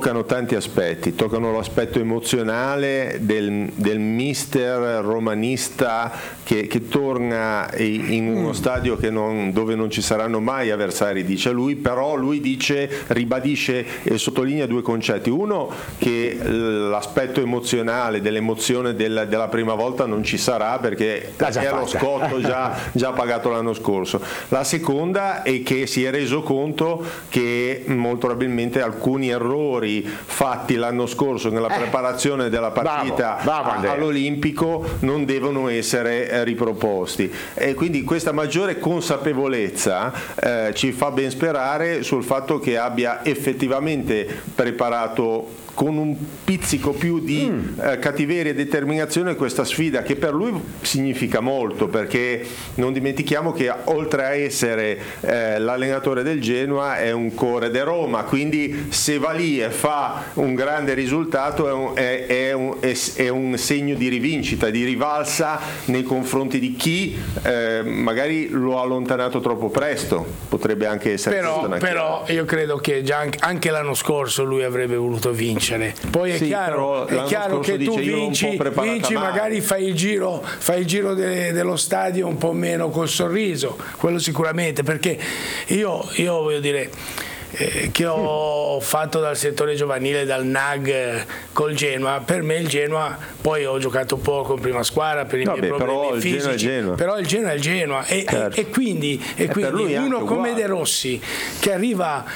toccano tanti aspetti, toccano l'aspetto emozionale del mister romanista che torna in uno stadio dove non ci saranno mai avversari, dice lui, però lui ribadisce e sottolinea due concetti: uno, che l'aspetto emozionale dell'emozione della prima volta non ci sarà perché è lo scotto già pagato l'anno scorso. La seconda è che si è reso conto che molto probabilmente alcuni errori fatti l'anno scorso nella preparazione della partita all'Olimpico non devono essere riproposti, e quindi questa maggiore consapevolezza ci fa ben sperare sul fatto che abbia effettivamente preparato con un pizzico più di cattiveria e determinazione questa sfida, che per lui significa molto, perché non dimentichiamo che oltre a essere l'allenatore del Genoa è un core de Roma, quindi se va lì e fa un grande risultato è un segno di rivincita, di rivalsa nei confronti di chi magari lo ha allontanato troppo presto. Potrebbe anche essere però io credo che già anche l'anno scorso lui avrebbe voluto vincere. Poi è chiaro che tu vinci magari fai il giro dello stadio un po' meno col sorriso, quello sicuramente, perché io voglio dire che ho fatto dal settore giovanile, dal NAG col Genoa. Per me il Genoa, poi ho giocato poco in prima squadra per i miei problemi fisici, però il Genoa è il Genoa, e quindi uno come De Rossi che arriva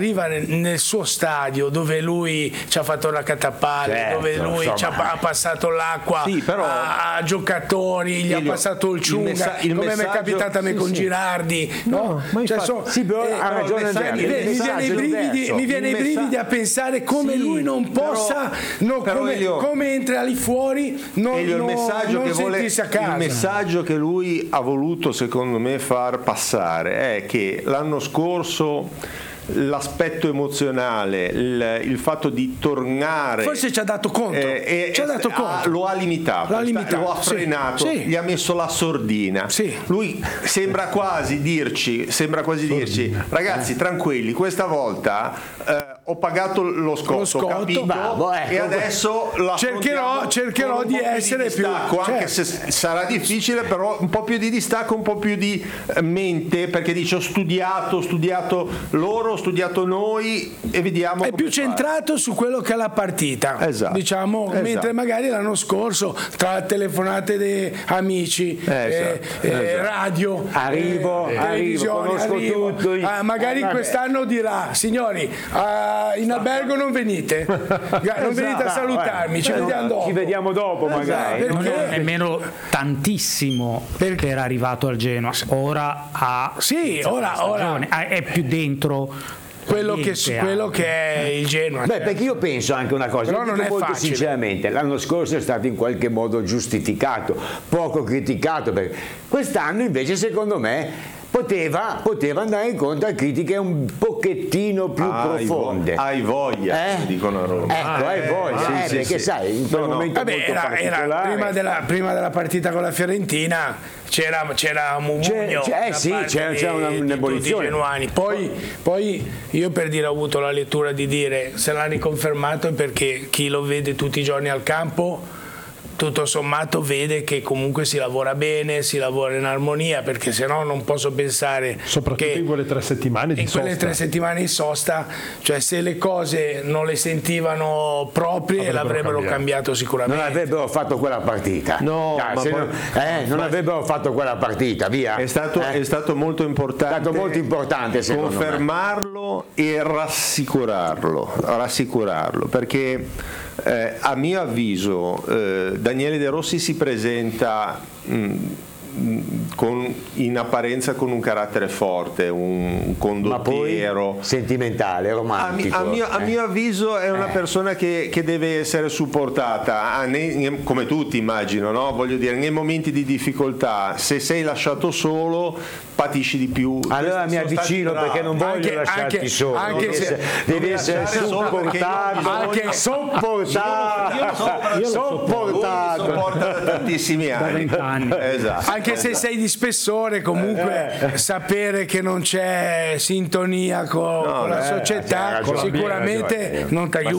nel suo stadio dove lui ci ha fatto la catapalle, dove lui ha passato l'acqua a giocatori, gli ha passato il ciunga, come mi è capitato a me con Girardi, no? Però ha ragione mi viene i brividi a pensare come lui non possa, come entra lì fuori non sentirsi a casa. Il messaggio che lui ha voluto secondo me far passare è che l'anno scorso l'aspetto emozionale, il fatto di tornare, forse ci ha dato conto, lo ha limitato, lo ha frenato, gli ha messo la sordina. Lui sembra quasi dirci ragazzi, tranquilli, questa volta ho pagato lo scotto, capito? E adesso cercherò di essere più distacco, anche se sarà difficile, però un po' più di distacco, un po' più di mente, perché dice ho studiato loro, ho studiato noi, e vediamo. È più centrato su quello che è la partita, mentre magari l'anno scorso tra telefonate di amici, radio, arrivo, conosco tutto. Magari quest'anno dirà: signori, in albergo non venite a salutarmi, ci vediamo dopo magari. Non è nemmeno tantissimo perché era arrivato al Genoa, ora è più dentro quello che è il Genoa. Perché io penso anche una cosa, però non è molto facile. Sinceramente, l'anno scorso è stato in qualche modo giustificato, poco criticato, perché quest'anno invece secondo me poteva andare incontro a critiche un pochettino più profonde. Hai voglia, dicono a Roma. Hai voglia, perché sai, in quel momento era prima della partita con la Fiorentina c'era un mugugno, c'era un'ebollizione. Poi io, per dire, ho avuto la lettura di dire, se l'ha riconfermato, è perché chi lo vede tutti i giorni al campo tutto sommato vede che comunque si lavora bene, si lavora in armonia, perché se no non posso pensare, soprattutto in quelle 3 settimane di sosta. Quelle 3 settimane di sosta, cioè se le cose non le sentivano proprie l'avrebbero cambiato sicuramente. Non avrebbero fatto quella partita. Non avrebbero fatto quella partita, via. È stato molto importante. È stato molto importante confermarlo e rassicurarlo, perché a mio avviso Daniele De Rossi si presenta in apparenza con un carattere forte, un condottiero, ma poi sentimentale, romantico. A mio avviso è una persona che deve essere supportata, come tutti immagino, no? Voglio dire, nei momenti di difficoltà, se sei lasciato solo patisci di più. Allora mi avvicino, perché non voglio lasciarti solo, devi essere sopportato, sopportato da tantissimi anni. Esatto. Anche se sei di spessore, comunque sapere che non c'è sintonia con la società sicuramente non ti aiuta.